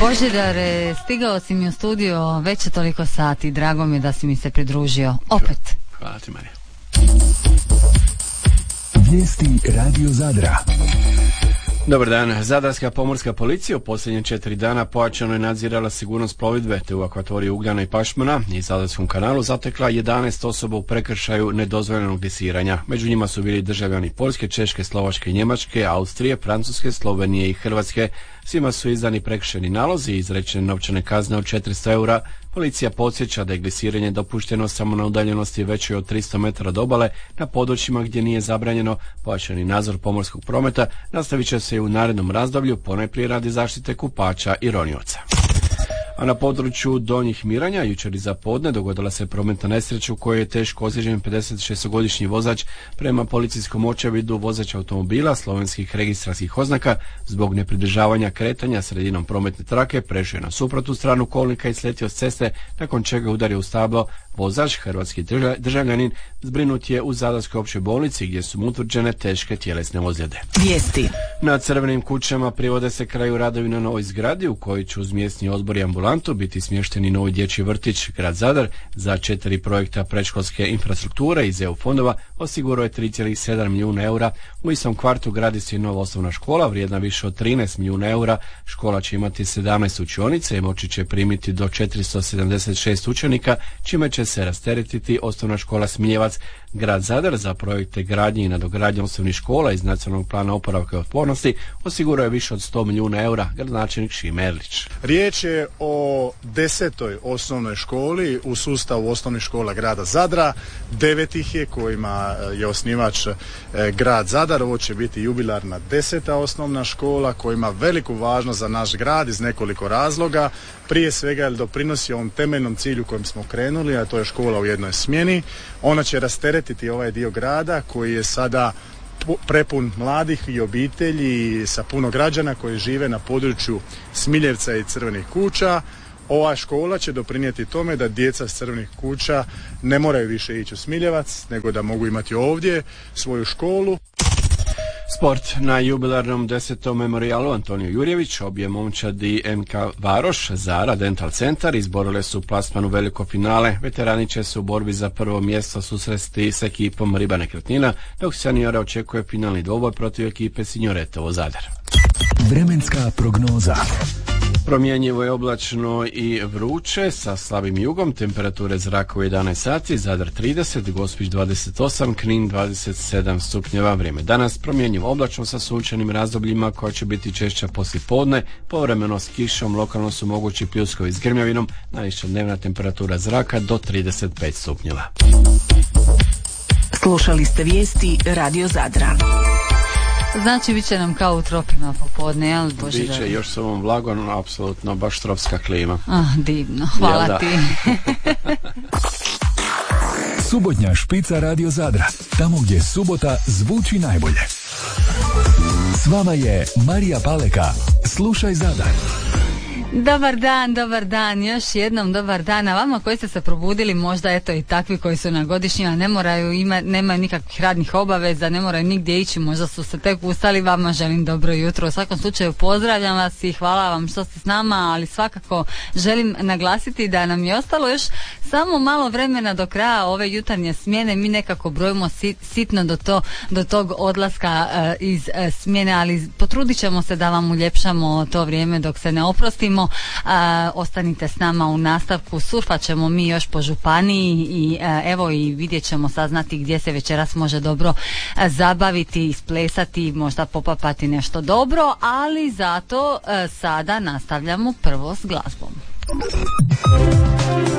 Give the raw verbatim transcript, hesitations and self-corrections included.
Božidar, stigao si mi u studio već je toliko sati, drago mi je da si mi se pridružio. Opet. Hvala ti, Marija. Vijesti Radio Zadra. Dobar dan. Zadarska pomorska policija u posljednje četiri dana pojačano je nadzirala sigurnost plovidbe te u akvatoriju Ugljana i Pašmana i Zadarskom kanalu zatekla jedanaest osoba u prekršaju nedozvoljenog disiranja. Među njima su bili državljani Poljske, Češke, Slovačke, Njemačke, Austrije, Francuske, Slovenije i Hrvatske. Svima su izdani prekršajni nalozi i izrečene novčane kazne od četiristo eura. Policija podsjeća da je glisiranje dopušteno samo na udaljenosti većoj od tristo metara od obale na područjima gdje nije zabranjeno. Pojačani nadzor pomorskog prometa nastavit će se i u narednom razdoblju, ponajprije radi zaštite kupača i ronioca. A na području Donjih Miranja jučer iza podne dogodila se prometna nesreća u kojoj je teško ozlijeđen pedesetšestogodišnji vozač. Prema policijskom očevidu vozač automobila slovenskih registarskih oznaka zbog nepridržavanja kretanja sredinom prometne trake prešao je na suprotnu stranu kolnika i sletio s ceste, nakon čega udario u stablo. Vozač, hrvatski državljanin, zbrinut je u Zadarskoj općoj bolnici gdje su mu utvrđene teške tjelesne ozljede. Vijesti. Na Crvenim kućama privode se kraju radovi na novoj zgradi u kojoj će uz mjesni odbor i ambulantu biti smješteni novi dječji vrtić. Grad Zadar za četiri projekta predškolske infrastrukture iz E U fondova osigurao je tri zarez sedam milijuna eura. U istom kvartu gradi se i nova osnovna škola vrijedna više od trinaest milijuna eura. Škola će imati sedamnaest učionica i moći će primiti do četiristo sedamdeset šest učenika, čime će se rasteretiti osnovna škola Smiljevac. Grad Zadar za projekte gradnje i nadogradnje osnovnih škola iz Nacionalnog plana oporavka i otpornosti osigurao je više od sto milijuna eura. Gradonačelnik Šime Erlić. Riječ je o desetoj osnovnoj školi u sustavu osnovnih škola grada Zadra. Devet ih je kojima je osnivač grad Zadar. Ovo će biti jubilarna deseta osnovna škola koja ima veliku važnost za naš grad iz nekoliko razloga. Prije svega jer doprinosi ovom temeljnom cilju kojem smo krenuli, a to je škola u jednoj smjeni. Ona će rasteretiti ovaj dio grada koji je sada prepun mladih i obitelji sa puno građana koji žive na području Smiljevca i Crvenih kuća. Ova škola će doprinijeti tome da djeca s Crvenih kuća ne moraju više ići u Smiljevac, nego da mogu imati ovdje svoju školu. Sport. Na jubilarnom desetom memorijalu Antoniju Jurjević obje momčadi M K Varoš, Zara Dental Centar izborile su plasman u veliko finale. Veterani će se u borbi za prvo mjesto susresti s ekipom Riba nekretnina, dok seniora očekuje finalni dvoboj protiv ekipe Signoretovo Zadar. Vremenska prognoza. Promjenjivo je oblačno i vruće sa slabim jugom, temperature zraka u jedanaest sati, Zadar trideset, Gospić dvadeset osam, Knin dvadeset sedam stupnjeva. Vrijeme danas promjenjivo oblačno sa sunčanim razdobljima koja će biti češća poslije podne, povremeno s kišom, lokalno su mogući pljuskovi s grmljavinom, najviša dnevna temperatura zraka do trideset pet stupnjeva. Slušali ste vijesti Radio Zadra. Znači, bit će nam kao u tropima popodne, jel Božidar? Biće još s ovom vlagom, apsolutno baš tropska klima. Ah, divno, hvala ja, ti. Subotnja špica Radio Zadra, tamo gdje subota zvuči najbolje. S vama je Marija Paleka. Slušaj Zadar. Dobar dan, dobar dan, još jednom dobar dan. A vama koji ste se probudili, možda eto i takvi koji su na godišnjima, ne moraju ima, nemaju nikakvih radnih obaveza, ne moraju nigdje ići, možda su se tek ustali, vama želim dobro jutro. U svakom slučaju pozdravljam vas i hvala vam što ste s nama, ali svakako želim naglasiti da nam je ostalo još samo malo vremena do kraja ove jutarnje smjene. Mi nekako brojimo sit, sitno do, to, do tog odlaska uh, iz uh, smjene, ali potrudit ćemo se da vam uljepšamo to vrijeme dok se ne oprostimo. A, ostanite s nama u nastavku, surfat ćemo mi još po županiji i a, evo i vidjet ćemo, saznati gdje se večeras može dobro a, zabaviti, isplesati, možda popapati nešto dobro, ali zato a, sada nastavljamo prvo s glazbom.